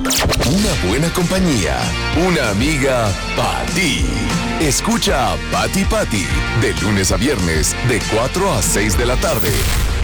Una buena compañía, una amiga para ti. Escucha a Pati Pati de lunes a viernes de 4 a 6 de la tarde